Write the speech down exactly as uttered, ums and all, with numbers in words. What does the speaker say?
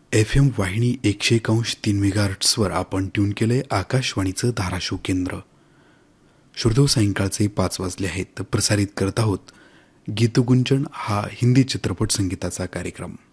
F M वाहिनी एकशे एकांश तीन मेगाहर्ट्सवर आपण ट्यून केलंय आकाशवाणीचं धाराशिव केंद्र. श्रोतो, सायंकाळचे पाच वाजले आहेत. प्रसारित करत आहोत गीतगुंजन हा हिंदी चित्रपट संगीताचा कार्यक्रम.